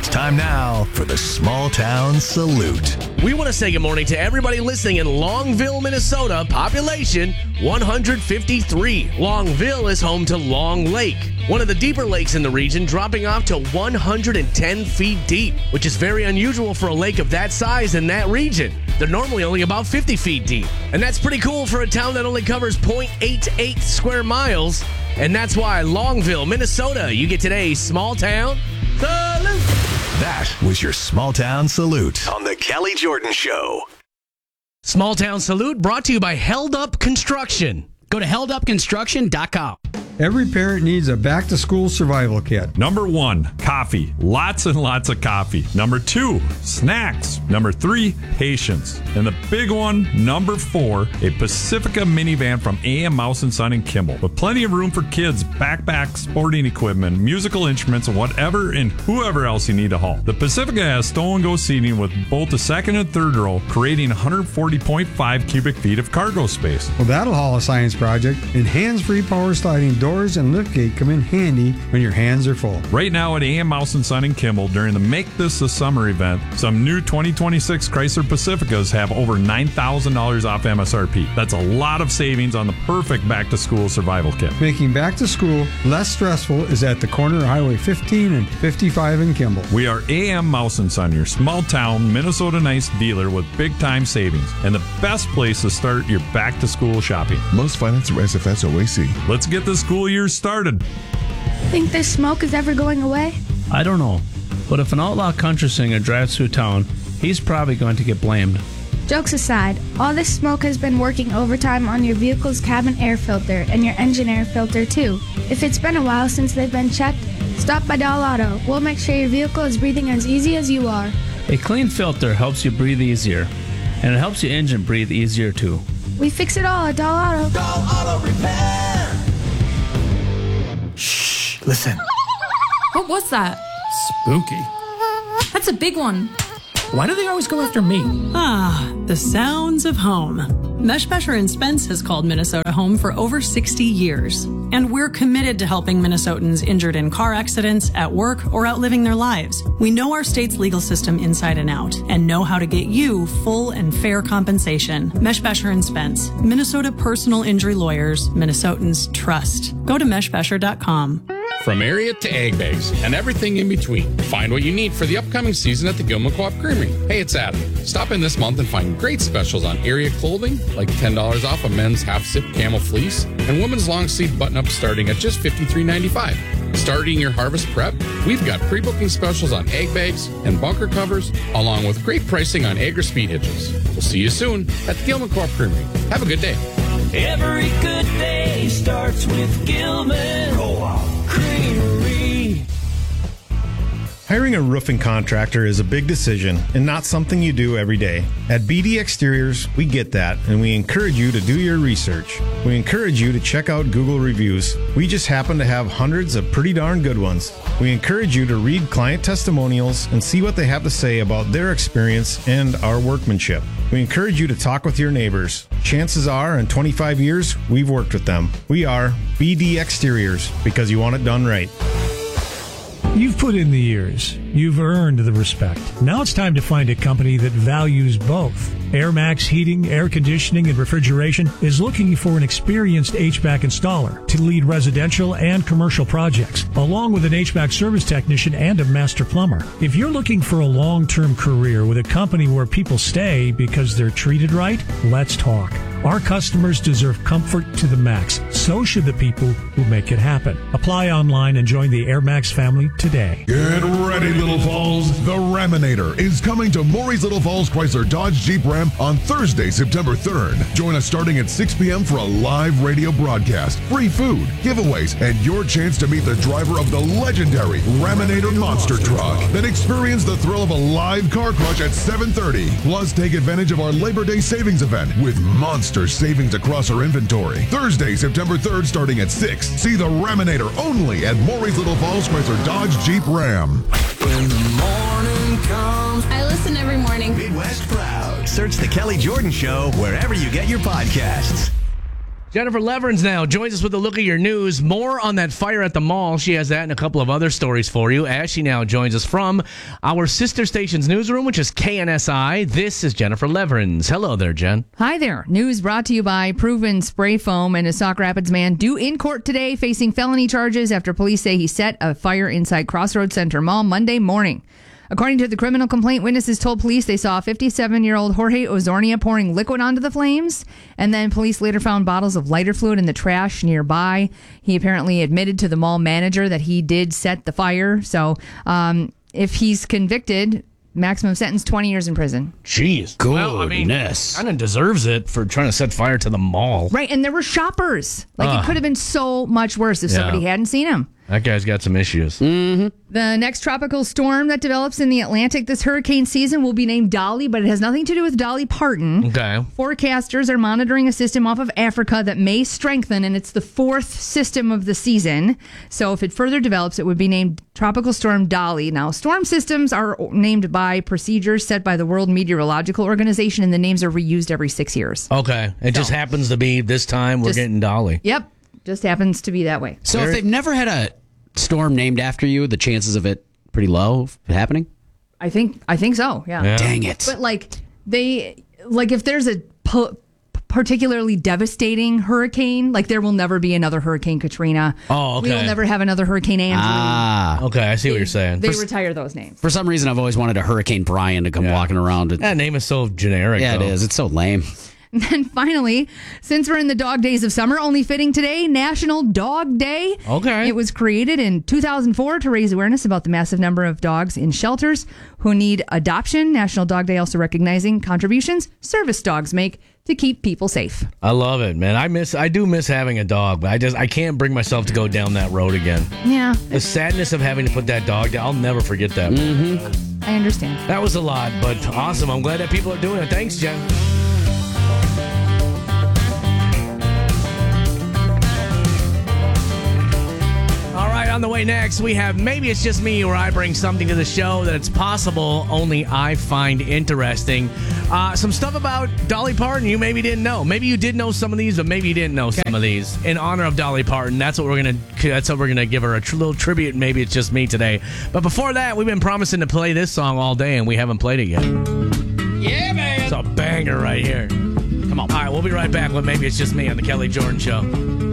It's time now for the Small Town Salute. We want to say good morning to everybody listening in Longville, Minnesota. Population 153. Longville is home to Long Lake, one of the deeper lakes in the region, dropping off to 110 feet deep, which is very unusual for a lake of that size in that region. They're normally only about 50 feet deep. And that's pretty cool for a town that only covers 0.88 square miles. And that's why Longville, Minnesota, you get today's Small Town Salute. That was your Small Town Salute on the Kelly Jordan Show. Small Town Salute brought to you by Held Up Construction. Go to heldupconstruction.com. Every parent needs a back-to-school survival kit. Number 1, coffee. Lots and lots of coffee. Number 2, snacks. Number 3, patience. And the big one, number 4, a Pacifica minivan from A.M. Mouse & Son in Kimball. With plenty of room for kids, backpacks, sporting equipment, musical instruments, and whatever and whoever else you need to haul. The Pacifica has stow-and-go seating with both the second and third row, creating 140.5 cubic feet of cargo space. Well, that'll haul a science project, and hands-free power sliding doors and liftgate come in handy when your hands are full. Right now at A.M. Mouse & Son in Kimball, during the Make This a Summer event, some new 2026 Chrysler Pacificas have over $9,000 off MSRP. That's a lot of savings on the perfect back-to-school survival kit. Making back to school less stressful is at the corner of Highway 15 and 55 in Kimball. We are A.M. Mouse & Son, your small-town Minnesota nice dealer with big-time savings and the best place to start your back-to-school shopping. Most finance are SFS OAC. Let's get the school year started. Think this smoke is ever going away? I don't know, but if an outlaw country singer drives through town, he's probably going to get blamed. Jokes aside, all this smoke has been working overtime on your vehicle's cabin air filter and your engine air filter too. If it's been a while since they've been checked, stop by Doll Auto. We'll make sure your vehicle is breathing as easy as you are. A clean filter helps you breathe easier, and it helps your engine breathe easier too. We fix it all at Doll Auto. Doll Auto Repair. Shh, listen. What was that? Spooky. That's a big one. Why do they always go after me? The sounds of home. Meshbesher & Spence has called Minnesota home for over 60 years. And we're committed to helping Minnesotans injured in car accidents, at work, or out living their lives. We know our state's legal system inside and out and know how to get you full and fair compensation. Meshbesher & Spence, Minnesota personal injury lawyers Minnesotans trust. Go to meshbesher.com. From area to egg bags and everything in between. Find what you need for the upcoming season at the Gilman Co-op Creamery. Hey, it's Adam. Stop in this month and find great specials on area clothing, like $10 off a men's half-zip camel fleece and women's long-sleeve button-up starting at just $53.95. Starting your harvest prep, we've got pre-booking specials on egg bags and bunker covers, along with great pricing on egg or speed hitches. We'll see you soon at the Gilman Co-op Creamery. Have a good day. Every good day starts with Gilman Co-op Creamery. Hiring a roofing contractor is a big decision and not something you do every day. At BD Exteriors, we get that, and we encourage you to do your research. We encourage you to check out Google reviews. We just happen to have hundreds of pretty darn good ones. We encourage you to read client testimonials and see what they have to say about their experience and our workmanship. We encourage you to talk with your neighbors. Chances are, in 25 years, we've worked with them. We are BD Exteriors, because you want it done right. You've put in the years. You've earned the respect. Now it's time to find a company that values both. Air Max Heating, Air Conditioning, and Refrigeration is looking for an experienced HVAC installer to lead residential and commercial projects, along with an HVAC service technician and a master plumber. If you're looking for a long-term career with a company where people stay because they're treated right, let's talk. Our customers deserve comfort to the max. So should the people who make it happen. Apply online and join the Air Max family today. Get ready, Little Falls. The Raminator is coming to Maury's Little Falls Chrysler Dodge Jeep Ram on Thursday, September 3rd. Join us starting at 6 p.m. for a live radio broadcast, free food, giveaways, and your chance to meet the driver of the legendary Raminator monster truck. Then experience the thrill of a live car crush at 7:30. Plus, take advantage of our Labor Day savings event with monster savings across our inventory. Thursday, September 3rd, starting at 6. See the Raminator only at Maury's Little Falls Chrysler Dodge Jeep Ram. When the morning comes, I listen every morning. Midwest Proud. Search The Kelly Jordan Show wherever you get your podcasts. Jennifer Leverins now joins us with a look at your news. More on that fire at the mall. She has that and a couple of other stories for you as she now joins us from our sister station's newsroom, which is KNSI. This is Jennifer Leverins. Hello there, Jen. Hi there. News brought to you by Proven Spray Foam, and a Sauk Rapids man due in court today facing felony charges after police say he set a fire inside Crossroads Center Mall Monday morning. According to the criminal complaint, witnesses told police they saw 57-year-old Jorge Ozornia pouring liquid onto the flames, and then police later found bottles of lighter fluid in the trash nearby. He apparently admitted to the mall manager that he did set the fire. So if he's convicted, maximum sentence 20 years in prison. Jeez. Well, I mean, kind of deserves it for trying to set fire to the mall. Right, and there were shoppers. It could have been so much worse if somebody hadn't seen him. That guy's got some issues. Mm-hmm. The next tropical storm that develops in the Atlantic this hurricane season will be named Dolly, but it has nothing to do with Dolly Parton. Okay. Forecasters are monitoring a system off of Africa that may strengthen, and it's the fourth system of the season. So if it further develops, it would be named Tropical Storm Dolly. Now, storm systems are named by procedures set by the World Meteorological Organization, and the names are reused every 6 years. Okay. It just happens to be this time we're getting Dolly. Yep. Just happens to be that way. So if they've never had a storm named after you, the chances of it pretty low of it happening? I think so, yeah. Dang it. But if there's a particularly devastating hurricane, there will never be another Hurricane Katrina. Oh, okay. We will never have another Hurricane Andrew. Okay, I see what you're saying. They retire those names. For some reason, I've always wanted a Hurricane Brian to come walking around. That name is so generic. Yeah, though. it is. It's so lame. And then finally, since we're in the dog days of summer, only fitting today, National Dog Day. Okay. It was created in 2004 to raise awareness about the massive number of dogs in shelters who need adoption. National Dog Day also recognizing contributions service dogs make to keep people safe. I love it, man. I do miss having a dog, but I can't bring myself to go down that road again. Yeah. The sadness of having to put that dog down, I'll never forget that. Mm-hmm. I understand. That was a lot, but awesome. I'm glad that people are doing it. Thanks, Jen. On the way next, we have Maybe It's Just Me, where I bring something to the show that it's possible only I find interesting. Some stuff about Dolly Parton you maybe didn't know. Maybe you did know some of these, but maybe you didn't know some of these. In honor of Dolly Parton, that's what we're gonna give her a little tribute. Maybe It's Just Me today. But before that, we've been promising to play this song all day, and we haven't played it yet. Yeah, man. It's a banger right here. Come on. All right, we'll be right back with Maybe It's Just Me on the Kelly Jordan Show.